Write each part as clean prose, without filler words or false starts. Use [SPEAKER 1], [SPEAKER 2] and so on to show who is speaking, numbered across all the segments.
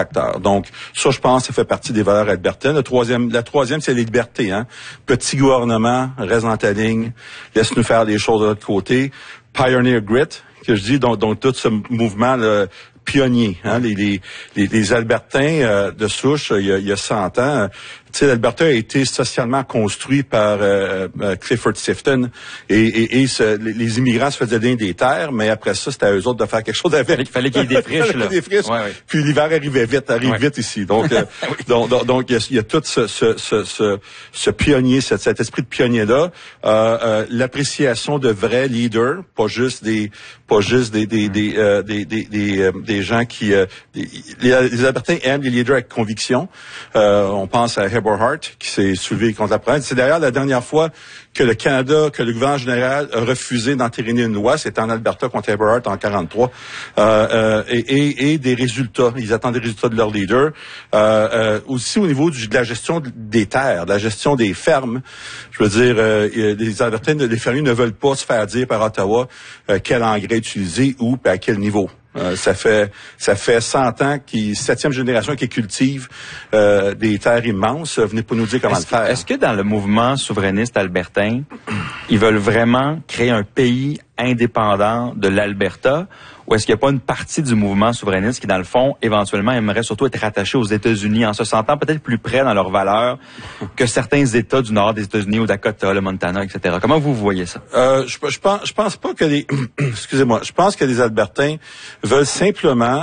[SPEAKER 1] facteurs. Donc, ça, je pense, ça fait partie des valeurs albertaines. La troisième, c'est les libertés. Hein. Petit gouvernement, reste dans ta ligne, laisse-nous faire des choses de l'autre côté. Pioneer grit, que je dis, donc tout ce mouvement là, pionnier. Hein, les Albertains de souche, il y a 100 ans, tu sais, l'Alberta a été socialement construit par Clifford Sifton et les immigrants se faisaient donner des terres, mais après ça, c'était à eux autres de faire quelque chose avec.
[SPEAKER 2] Il fallait qu'il y ait des friches, là.
[SPEAKER 1] Des friches. Ouais. Puis l'hiver arrive vite ici. Donc, donc il y a tout ce pionnier, cet esprit de pionnier-là, l'appréciation de vrais leaders, pas juste des gens qui les Albertains aiment les leaders avec conviction. On pense à Eberhart qui s'est soulevé contre la province. C'est d'ailleurs la dernière fois que le Canada, que le gouvernement général a refusé d'entériner une loi. C'était en Alberta contre Eberhart en 43. Et des résultats. Ils attendent des résultats de leurs leaders. Aussi au niveau de la gestion des terres, de la gestion des fermes. Je veux dire, les Albertains, les fermiers ne veulent pas se faire dire par Ottawa quel engrais utiliser ou à quel niveau. Ça fait 100 ans septième génération qui cultive des terres immenses. Venez pas nous dire comment le faire.
[SPEAKER 2] Est-ce que dans le mouvement souverainiste albertain, ils veulent vraiment créer un pays indépendant de l'Alberta? Ou est-ce qu'il n'y a pas une partie du mouvement souverainiste qui, dans le fond, éventuellement, aimerait surtout être rattaché aux États-Unis en se sentant peut-être plus près dans leurs valeurs que certains États du nord des États-Unis, au Dakota, le Montana, etc. Comment vous voyez ça?
[SPEAKER 1] Je pense pas que excusez-moi, je pense que les Albertains veulent simplement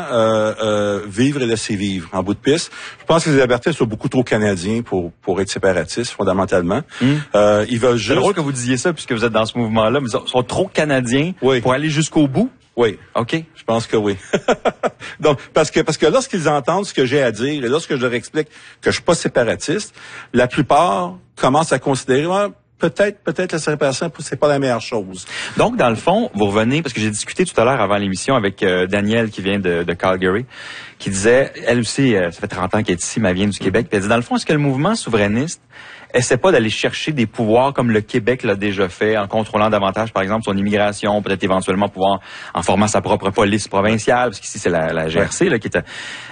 [SPEAKER 1] vivre et laisser vivre en bout de piste. Je pense que les Albertains sont beaucoup trop canadiens pour être séparatistes, fondamentalement. Ils veulent juste...
[SPEAKER 2] C'est drôle que vous disiez ça, puisque vous êtes dans ce mouvement-là, mais ils sont trop canadiens pour aller jusqu'au bout?
[SPEAKER 1] Oui.
[SPEAKER 2] OK.
[SPEAKER 1] Je pense que oui. Donc, parce que lorsqu'ils entendent ce que j'ai à dire et lorsque je leur explique que je suis pas séparatiste, la plupart commencent à considérer, peut-être la séparation, c'est pas la meilleure chose.
[SPEAKER 2] Donc, dans le fond, vous revenez, parce que j'ai discuté tout à l'heure avant l'émission avec Danielle qui vient de Calgary, qui disait, elle aussi, ça fait 30 ans qu'elle est ici, mais elle vient du Québec, puis elle dit, dans le fond, est-ce que le mouvement souverainiste essaie pas d'aller chercher des pouvoirs comme le Québec l'a déjà fait, en contrôlant davantage, par exemple, son immigration, peut-être éventuellement pouvoir en formant sa propre police provinciale, parce qu'ici, c'est la GRC, là, qui est...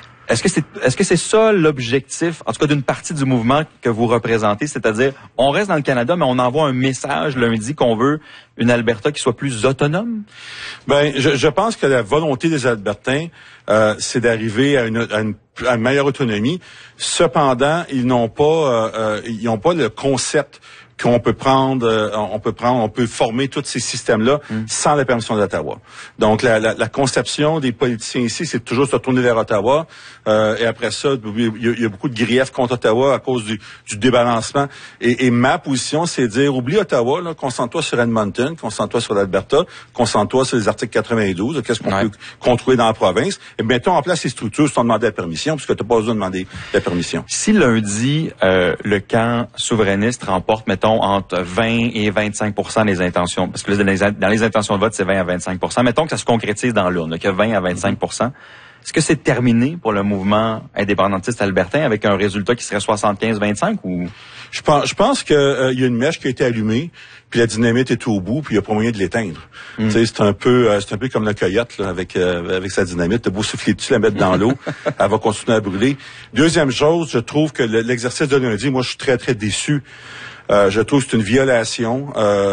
[SPEAKER 2] Est-ce que c'est ça l'objectif, en tout cas d'une partie du mouvement que vous représentez, c'est-à-dire on reste dans le Canada, mais on envoie un message lundi qu'on veut une Alberta qui soit plus autonome?
[SPEAKER 1] Ben, je pense que la volonté des Albertains, c'est d'arriver à une meilleure autonomie. Cependant, ils n'ont pas le concept qu'on peut prendre, on peut former tous ces systèmes-là sans la permission d'Ottawa. Donc, la conception des politiciens ici, c'est toujours se tourner vers Ottawa. Et après ça, il y a beaucoup de griefs contre Ottawa à cause du débalancement. Et ma position, c'est de dire, oublie Ottawa, là, concentre-toi sur Edmonton, concentre-toi sur l'Alberta, concentre-toi sur les articles 92, qu'est-ce qu'on peut contrôler dans la province, et mettons en place ces structures sans demander la permission, puisque tu n'as pas besoin de demander la permission.
[SPEAKER 2] Si lundi, le camp souverainiste remporte, mettons, entre 20 et 25% des intentions, parce que là, dans les intentions de vote, c'est 20 à 25%. Mettons que ça se concrétise dans l'urne, qu'il y a 20 à 25%. Est-ce que c'est terminé pour le mouvement indépendantiste albertain avec un résultat qui serait 75-25 ou?
[SPEAKER 1] Je pense que y a une mèche qui a été allumée, puis la dynamite est au bout, puis il n'y a pas moyen de l'éteindre. Tu sais, c'est un peu comme la coyote là, avec sa dynamite. T'as beau souffler dessus, la mettre dans l'eau, elle va continuer à brûler. Deuxième chose, je trouve que l'exercice de lundi, moi, je suis très très déçu. Je trouve que c'est une violation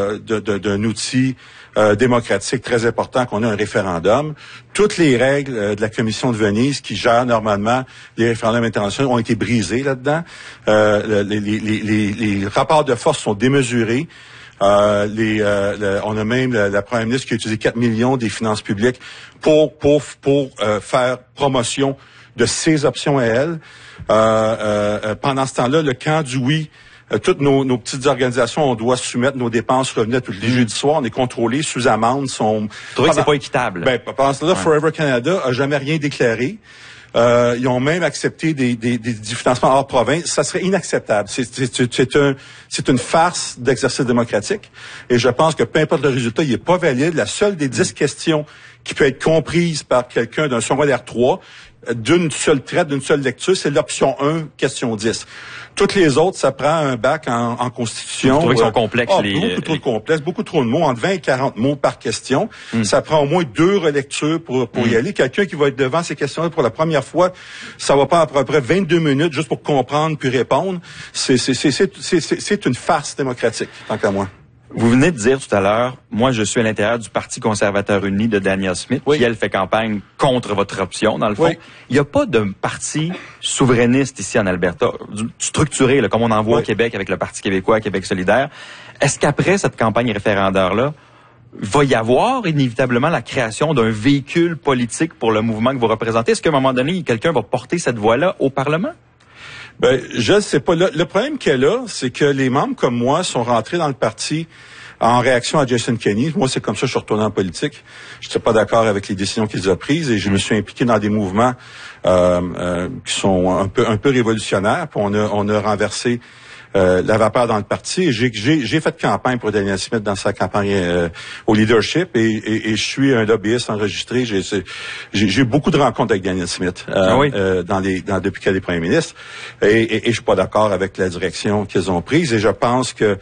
[SPEAKER 1] d'un outil démocratique très important qu'on a un référendum. Toutes les règles de la Commission de Venise qui gère normalement les référendums internationaux ont été brisées là-dedans. Les rapports de force sont démesurés. On a même la première ministre qui a utilisé 4 millions des finances publiques pour faire promotion de ses options à elle. Pendant ce temps-là, le camp du oui, toutes nos petites organisations, on doit soumettre nos dépenses revenus tous les jeudis soirs. On est contrôlés sous amende.
[SPEAKER 2] Vous trouvez que c'est pas équitable?
[SPEAKER 1] Ben, pendant ce temps-là, Forever Canada a jamais rien déclaré. Ils ont même accepté du financement hors province. Ça serait inacceptable. C'est une farce d'exercice démocratique. Et je pense que peu importe le résultat, il est pas valide. La seule des 10 questions qui peut être comprise par quelqu'un d'un secondaire 3 d'une seule traite, d'une seule lecture, c'est l'option 1, question 10. Toutes les autres, ça prend un bac en constitution.
[SPEAKER 2] Vous trouvez qu'ils sont complexes?
[SPEAKER 1] Beaucoup trop complexes, beaucoup trop de mots, entre 20 et 40 mots par question. Ça prend au moins 2 relectures pour y aller. Quelqu'un qui va être devant ces questions-là pour la première fois, ça va prendre à peu près 22 minutes juste pour comprendre puis répondre. C'est une farce démocratique, tant qu'à moi.
[SPEAKER 2] Vous venez de dire tout à l'heure, moi je suis à l'intérieur du Parti conservateur uni de Danielle Smith, qui elle fait campagne contre votre option, dans le fond. Il n'y a pas de parti souverainiste ici en Alberta, structuré, là, comme on en voit au Québec avec le Parti québécois, Québec solidaire. Est-ce qu'après cette campagne référendaire-là, va y avoir inévitablement la création d'un véhicule politique pour le mouvement que vous représentez? Est-ce qu'à un moment donné, quelqu'un va porter cette voix-là au Parlement?
[SPEAKER 1] Ben, je sais pas. Le problème qu'il y a là, c'est que les membres comme moi sont rentrés dans le parti en réaction à Jason Kenney. Moi, c'est comme ça que je suis retourné en politique. Je n'étais pas d'accord avec les décisions qu'il a prises et je me suis impliqué dans des mouvements qui sont un peu révolutionnaires. Puis on a renversé la vapeur dans le parti. Et j'ai fait campagne pour Danielle Smith dans sa campagne au leadership et je suis un lobbyiste enregistré. J'ai beaucoup de rencontres avec Danielle Smith depuis qu'elle est premier ministre et je suis pas d'accord avec la direction qu'ils ont prise et je pense que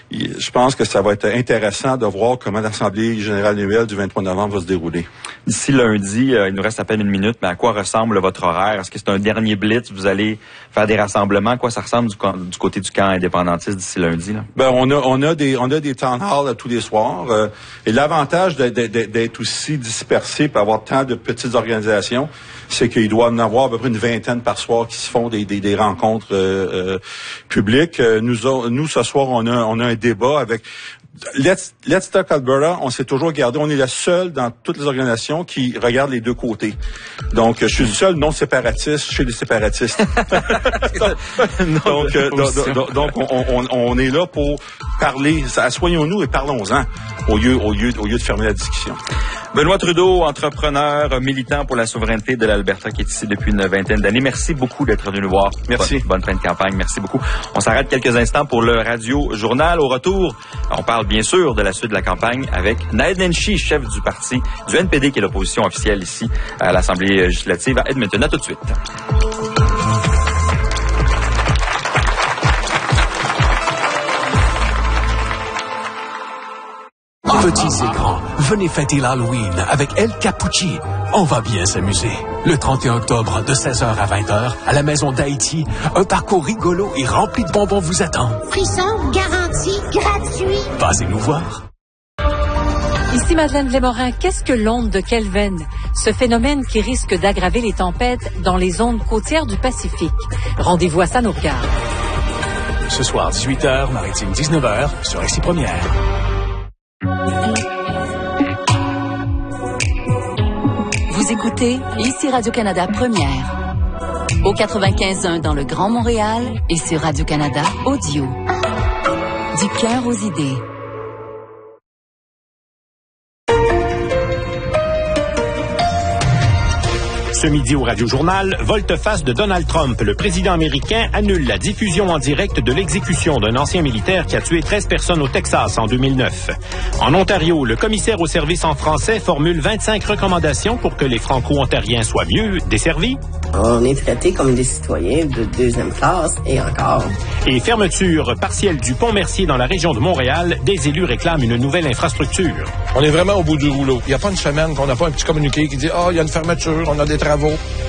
[SPEAKER 1] ça va être intéressant de voir comment l'Assemblée générale annuelle du 23 novembre va se dérouler.
[SPEAKER 2] D'ici lundi, il nous reste à peine une minute, mais à quoi ressemble votre horaire? Est-ce que c'est un dernier blitz? Vous allez faire des rassemblements? À quoi ça ressemble du côté du camp indépendantiste d'ici lundi, là?
[SPEAKER 1] Ben, on a des town halls tous les soirs. Et l'avantage d'être aussi dispersé et avoir tant de petites organisations, c'est qu'il doit en avoir à peu près une vingtaine par soir qui se font des rencontres publiques. Nous, ce soir, on a un débat avec Let's Talk Alberta. On s'est toujours gardé. On est la seule dans toutes les organisations qui regarde les deux côtés. Donc, je suis le seul non séparatiste chez les séparatistes. donc, on est là pour parler. Assoyons-nous et parlons-en au lieu de fermer la discussion.
[SPEAKER 2] Benoît Trudeau, entrepreneur, militant pour la souveraineté de l'Alberta, qui est ici depuis une vingtaine d'années. Merci beaucoup d'être venu nous voir.
[SPEAKER 1] Merci.
[SPEAKER 2] Bonne fin de campagne. Merci beaucoup. On s'arrête quelques instants pour le Radio Journal. Au retour, on parle bien sûr de la suite de la campagne avec Naheed Nenshi, chef du parti du NPD, qui est l'opposition officielle ici à l'Assemblée législative à Edmonton. À tout de suite.
[SPEAKER 3] Petits et grands, venez fêter l'Halloween avec El Capucci. On va bien s'amuser. Le 31 octobre, de 16h à 20h, à la Maison d'Haïti, un parcours rigolo et rempli de bonbons vous attend.
[SPEAKER 4] Frisson, garantie, gratuit.
[SPEAKER 3] Passez nous voir.
[SPEAKER 5] Ici Madeleine Vlémorin, qu'est-ce que l'onde de Kelvin? Ce phénomène qui risque d'aggraver les tempêtes dans les zones côtières du Pacifique. Rendez-vous à ça nous regarde.
[SPEAKER 3] Ce soir, 18h, Maritime 19h, sur Ici Première.
[SPEAKER 6] Vous écoutez ici Radio-Canada Première. Au 95.1 dans le Grand Montréal et sur Radio-Canada Audio. Du cœur aux idées.
[SPEAKER 7] Ce midi au Radio-Journal, volte-face de Donald Trump. Le président américain annule la diffusion en direct de l'exécution d'un ancien militaire qui a tué 13 personnes au Texas en 2009. En Ontario, le commissaire au service en français formule 25 recommandations pour que les Franco-Ontariens soient mieux desservis.
[SPEAKER 8] On est traités comme des citoyens de deuxième classe et encore.
[SPEAKER 7] Et fermeture partielle du pont Mercier dans la région de Montréal, des élus réclament une nouvelle infrastructure.
[SPEAKER 9] On est vraiment au bout du rouleau. Il n'y a pas une semaine qu'on n'a pas un petit communiqué qui dit « Ah, il y a une fermeture, on a des travaux. »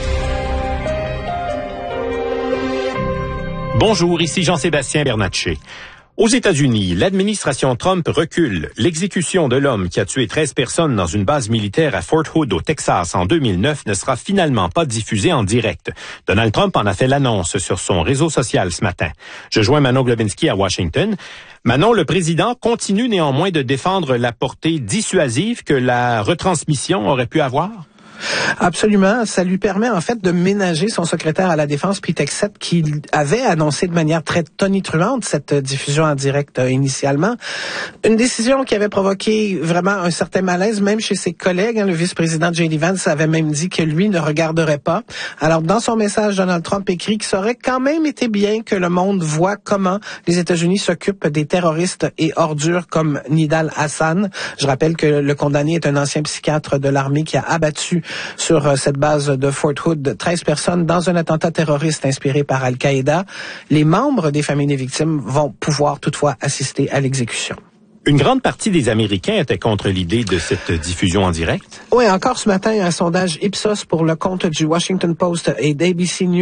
[SPEAKER 7] Bonjour, ici Jean-Sébastien Bernatchez. Aux États-Unis, l'administration Trump recule. L'exécution de l'homme qui a tué 13 personnes dans une base militaire à Fort Hood, au Texas, en 2009, ne sera finalement pas diffusée en direct. Donald Trump en a fait l'annonce sur son réseau social ce matin. Je joins Manon Globinski à Washington. Manon, le président continue néanmoins de défendre la portée dissuasive que la retransmission aurait pu avoir?
[SPEAKER 10] Absolument. Ça lui permet en fait de ménager son secrétaire à la Défense, Pete Hegseth, qui avait annoncé de manière très tonitruante cette diffusion en direct initialement. Une décision qui avait provoqué vraiment un certain malaise, même chez ses collègues. Le vice-président J.D. Vance avait même dit que lui ne regarderait pas. Alors, dans son message, Donald Trump écrit qu'il aurait quand même été bien que le monde voit comment les États-Unis s'occupent des terroristes et ordures comme Nidal Hassan. Je rappelle que le condamné est un ancien psychiatre de l'armée qui a abattu sur cette base de Fort Hood 13 personnes dans un attentat terroriste inspiré par Al-Qaïda. Les membres des familles des victimes vont pouvoir toutefois assister à l'exécution.
[SPEAKER 7] Une grande partie des Américains étaient contre l'idée de cette diffusion en direct.
[SPEAKER 10] Oui, encore ce matin, un sondage Ipsos pour le compte du Washington Post et d'ABC News